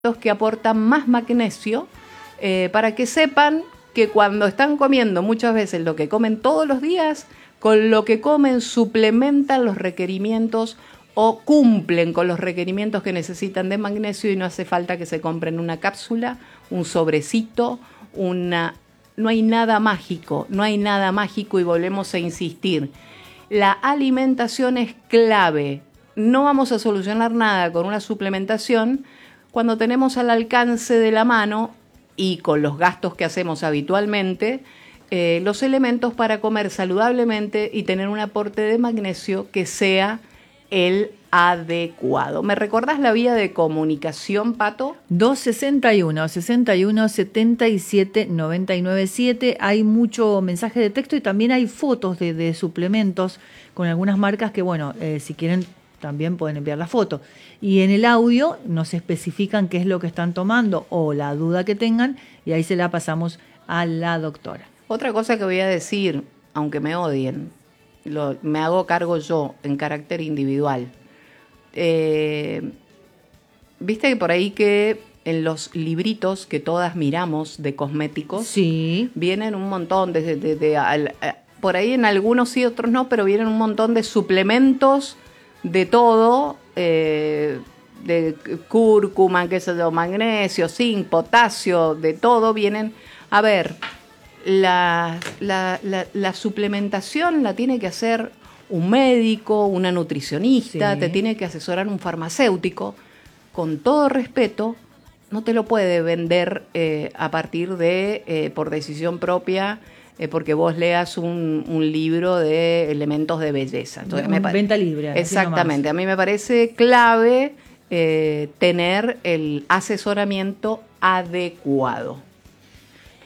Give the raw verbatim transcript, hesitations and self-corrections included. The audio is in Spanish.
que aportan más magnesio, eh, para que sepan que cuando están comiendo muchas veces lo que comen todos los días, con lo que comen suplementan los requerimientos o cumplen con los requerimientos que necesitan de magnesio y no hace falta que se compren una cápsula, un sobrecito, una... No hay nada mágico, no hay nada mágico y volvemos a insistir. La alimentación es clave. No vamos a solucionar nada con una suplementación cuando tenemos al alcance de la mano y con los gastos que hacemos habitualmente, eh, los elementos para comer saludablemente y tener un aporte de magnesio que sea el adecuado. ¿Me recordás la vía de comunicación, Pato? dos sesenta y uno, sesenta y uno, setenta y siete, noventa y nueve siete. Hay mucho mensaje de texto y también hay fotos de, de suplementos con algunas marcas que, bueno, eh, si quieren también pueden enviar la foto. Y en el audio nos especifican qué es lo que están tomando o la duda que tengan y ahí se la pasamos a la doctora. Otra cosa que voy a decir, aunque me odien, lo, me hago cargo yo en carácter individual. Eh, Viste que por ahí que en los libritos que todas miramos de cosméticos, sí, vienen un montón de, de, de, de al, eh, por ahí en algunos sí, otros no, pero vienen un montón de suplementos de todo, eh, de cúrcuma, qué sé yo, magnesio, zinc, potasio, de todo vienen. A ver, la, la, la, la suplementación la tiene que hacer un médico, una nutricionista, sí. Te tiene que asesorar un farmacéutico. Con todo respeto, no te lo puede vender eh, a partir de, eh, por decisión propia, eh, porque vos leas un, un libro de elementos de belleza. Entonces, un, me pare- venta libre. Exactamente. A mí me parece clave eh, tener el asesoramiento adecuado.